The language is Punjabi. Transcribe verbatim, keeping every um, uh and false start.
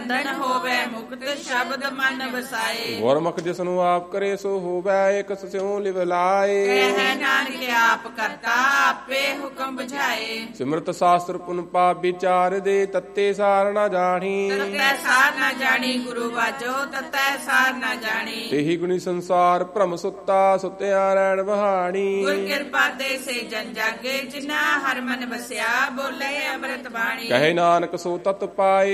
ਬੰਧਨ ਹੋਵੇ ਮੁਕਤ ਸ਼ਬਦ ਮਨ ਵਸਾਏ। ਗੁਰਮੁਖ ਜਿਸਨੂੰ ਆਪ ਕਰੇ ਸੋ ਹੋਵੇ ਇਕ ਸਿਉ ਲਿਵ ਲਾਏ। ਕਹਿ ਨਾਨਕ ਆਪ ਕਰਤਾ ਆਪੇ ਹੁਕਮ ਬੁਝਾਏ। ਸਿਮਰਤ ਸ਼ਾਸਤਰ ਪੁਨ ਪਾਪ ਵਿਚਾਰ ਦੇ ਤੱਤੇ ਸਾਰ ਨਾ ਜਾਣੀ। ਤਤੈ ਸਾਰ ਨਾ ਜਾਣੀ ਗੁਰੂ ਬਾਝੋ ਤਤੈ ਸਾਰ ਨਾ ਜਾਣੀ। ਤੇਹੀ ਗੁਣੀ ਸੰਸਾਰ ਭ੍ਰਮ ਸੁੱਤਾ ਸੁੱਤਿਆ ਰਹਿਣ ਬਹਾਣੀ। ਗੁਰ ਕਿਰਪਾ ਤੇ ਸੇ ਜਨ ਜਾਗੇ ਜਿਨਾ ਹਰ ਮਨ ਵਸਿਆ ਬੋਲੇ ਅੰਮ੍ਰਿਤ ਬਾਣੀ। ਕਹੇ ਨਾਨਕ ਸੋ ਤਤ ਪਾਏ